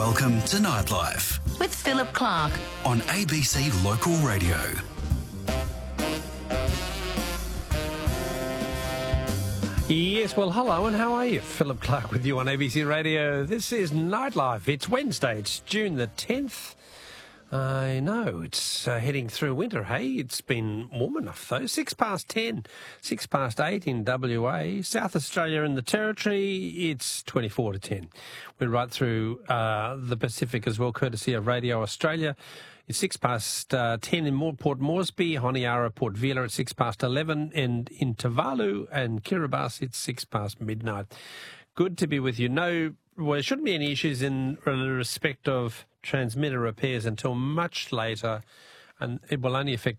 Welcome to Nightlife with Philip Clark on ABC Local Radio. Yes, well, hello and how are you? Philip Clark with you on ABC Radio. This is Nightlife. It's Wednesday. It's June the 10th. I know, it's heading through winter, hey? It's been warm enough, though. 10:06, 8 in WA. South Australia and the Territory, it's 24 to 10. We're right through the Pacific as well, courtesy of Radio Australia. It's 10 in Port Moresby, Honiara, Port Vila at 11, and in Tuvalu and Kiribati it's 6 past midnight. Good to be with you. No, well, there shouldn't be any issues in respect of transmitter repairs until much later, and it will only affect